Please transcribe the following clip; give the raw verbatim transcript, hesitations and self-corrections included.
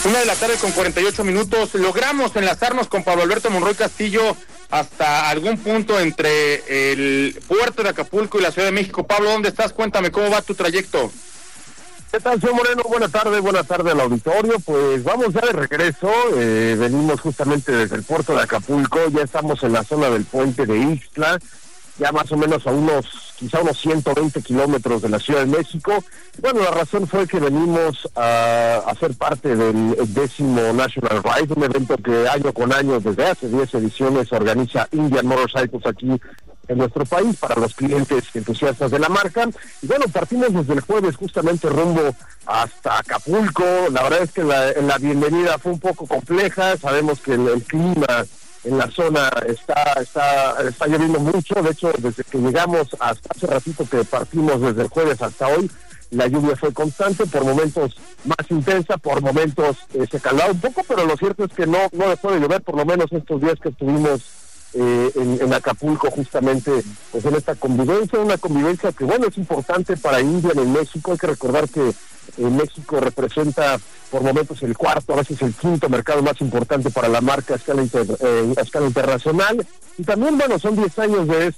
Una de la tarde con cuarenta y ocho minutos. Logramos enlazarnos con Pablo Alberto Monroy Castillo hasta algún punto entre el puerto de Acapulco y la Ciudad de México. Pablo, ¿dónde estás? Cuéntame, ¿cómo va tu trayecto? ¿Qué tal, señor Moreno? Buenas tardes, buenas tardes al auditorio. Pues vamos ya de regreso, eh, venimos justamente desde el puerto de Acapulco, ya estamos en la zona del puente de Ixtla, ya más o menos a unos, quizá unos ciento veinte kilómetros de la Ciudad de México. Bueno, la razón fue que venimos a, a ser parte del décimo National Ride, un evento que año con año, desde hace diez ediciones, organiza Indian Motorcycles aquí en nuestro país para los clientes entusiastas de la marca. Y bueno, partimos desde el jueves justamente rumbo hasta Acapulco. La verdad es que la, la bienvenida fue un poco compleja, sabemos que el, el clima en la zona está, está, está lloviendo mucho. De hecho, desde que llegamos hasta hace ratito que partimos desde el jueves hasta hoy, la lluvia fue constante, por momentos más intensa, por momentos eh, se calmaba un poco, pero lo cierto es que no, no dejó de llover, por lo menos estos días que estuvimos eh, en, en Acapulco, justamente pues en esta convivencia, una convivencia que bueno, es importante para Indian en México. Hay que recordar que en México representa por momentos el cuarto, a veces el quinto mercado más importante para la marca a escala, inter, eh, a escala internacional, y también bueno, son diez años de